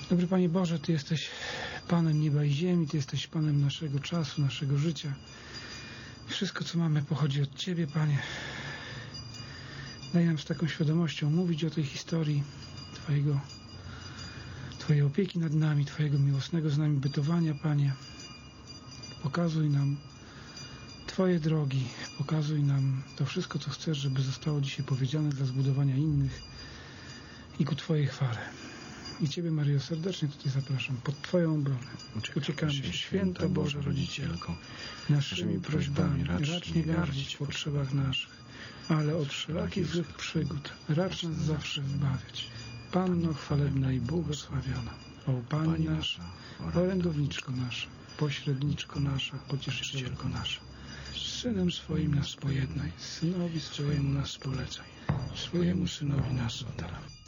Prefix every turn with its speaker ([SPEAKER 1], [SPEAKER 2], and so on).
[SPEAKER 1] Dobry Panie Boże, Ty jesteś Panem nieba i ziemi, Ty jesteś Panem naszego czasu, naszego życia. Wszystko, co mamy, pochodzi od Ciebie, Panie. Daj nam z taką świadomością mówić o tej historii Twojej opieki nad nami, Twojego miłosnego z nami bytowania, Panie. Pokazuj nam Twoje drogi, pokazuj nam to wszystko, co chcesz, żeby zostało dzisiaj powiedziane dla zbudowania innych i ku Twojej chwale. I Ciebie, Maryjo, serdecznie tutaj zapraszam pod Twoją obronę. Uciekamy się, Święta Boża Rodzicielko, naszymi prośbami racz nie gardzić w potrzebach naszych, ale od wszelakich złych przygód racz nas zawsze wybawiać. Panno chwalebna i błogosławiona, o Pani nasza, orędowniczko nasza, pośredniczko nasza, pocieszycielko nasza, z Synem swoim nas pojednaj, Synowi swojemu nas polecaj, swojemu Synowi nas oddalaj.